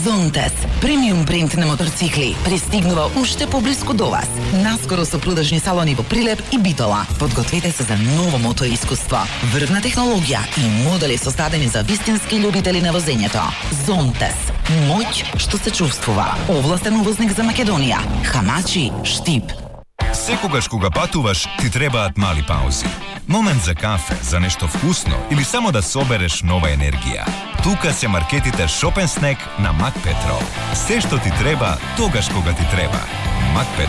Zontes, премиум бренд на моторцикли, пристигнува уште поблиску до вас. Наскоро со продажни салони во Прилеп и Битола. Подгответе се за ново мото искуство. Врвна технологија и модели создадени за вистински љубители на возењето. Zontes, моќ што се чувствува. Овластен увозник за Македонија. Хамачи, Штип. Секогаш кога патуваш, ти требаат мали паузи. Момент за кафе, за нешто вкусно или само да собереш нова енергија. Тука се маркетите Shop & Snack на Макпетро. Се што ти треба, тогаш кога ти треба. Макпетро.